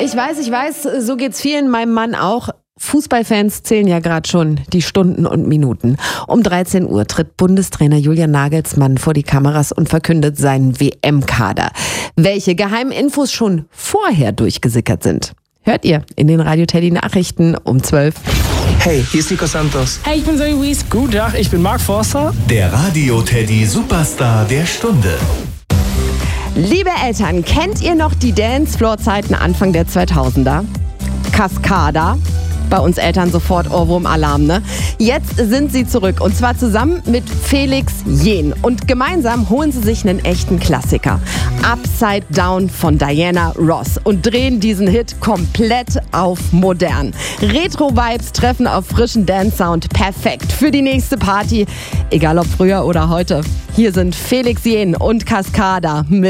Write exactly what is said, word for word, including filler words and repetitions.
Ich weiß, ich weiß, so geht's vielen, meinem Mann auch. Fußballfans zählen ja gerade schon die Stunden und Minuten. Um dreizehn Uhr tritt Bundestrainer Julian Nagelsmann vor die Kameras und verkündet seinen W M-Kader. Welche geheimen Infos schon vorher durchgesickert sind, hört ihr in den Radio Teddy Nachrichten um zwölf. Hey, hier ist Nico Santos. Hey, ich bin Zoe Wies. Guten Tag, ich bin Mark Forster. Der Radio Teddy Superstar der Stunde. Liebe Eltern, kennt ihr noch die Dancefloor-Zeiten Anfang der zweitausender? Cascada. Bei uns Eltern sofort Ohrwurm-Alarm, ne? Jetzt sind sie zurück und zwar zusammen mit Felix Jähn. Und gemeinsam holen sie sich einen echten Klassiker. Upside Down von Diana Ross und drehen diesen Hit komplett auf modern. Retro-Vibes treffen auf frischen Dance-Sound. Perfekt für die nächste Party. Egal ob früher oder heute. Hier sind Felix Jähn und Cascada mit